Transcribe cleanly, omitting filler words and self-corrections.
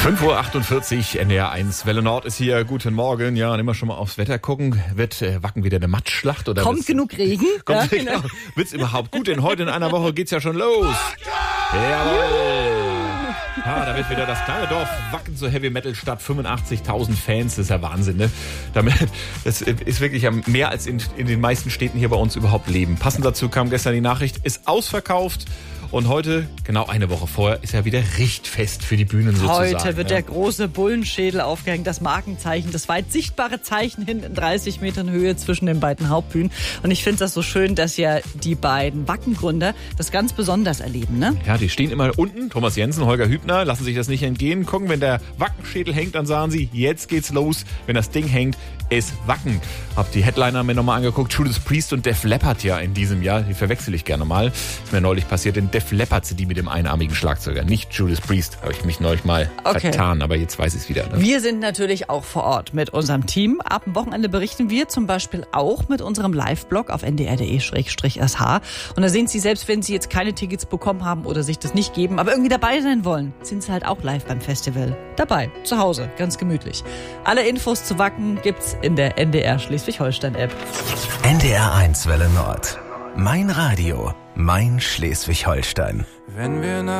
5:48 Uhr, NDR 1, Welle Nord ist hier. Guten Morgen. Ja, und immer schon mal aufs Wetter gucken. Wird Wacken wieder eine Matschschlacht? Oder kommt genug Regen? Kommt genau. Wird's überhaupt gut? Denn heute in einer Woche geht's ja schon los. Jawohl. Ja, da wird wieder das kleine Dorf Wacken zur Heavy Metal Stadt. 85.000 Fans, das ist ja Wahnsinn, ne? Das ist wirklich mehr als in den meisten Städten hier bei uns überhaupt leben. Passend dazu kam gestern die Nachricht, ist ausverkauft. Und heute, genau eine Woche vorher, ist ja wieder Richtfest für die Bühnen sozusagen. Heute wird der große Bullenschädel aufgehängt, das Markenzeichen, das weit sichtbare Zeichen hinten in 30 Metern Höhe zwischen den beiden Hauptbühnen. Und ich finde das so schön, dass ja die beiden Wackengründer das ganz besonders erleben, ne? Ja, die stehen immer unten. Thomas Jensen, Holger Hübner, lassen sich das nicht entgehen. Gucken, wenn der Wackenschädel hängt, dann sagen sie, jetzt geht's los. Wenn das Ding hängt, ist Wacken. Hab die Headliner mir nochmal angeguckt. Judas Priest und Def Leppard ja in diesem Jahr. Die verwechsel ich gerne mal. Ist mir neulich passiert. In Def Leppard sind die mit dem einarmigen Schlagzeuger. Nicht Judas Priest. Habe ich mich neulich mal vertan. Aber jetzt weiß ich es wieder. Ne? Wir sind natürlich auch vor Ort mit unserem Team. Ab dem Wochenende berichten wir zum Beispiel auch mit unserem Live-Blog auf ndr.de/sh. Und da sehen Sie, selbst wenn Sie jetzt keine Tickets bekommen haben oder sich das nicht geben, aber irgendwie dabei sein wollen, sind Sie halt auch live beim Festival. Dabei, zu Hause, ganz gemütlich. Alle Infos zu Wacken gibt's in der NDR Schleswig-Holstein-App. NDR 1 Welle Nord. Mein Radio, mein Schleswig-Holstein. Wenn wir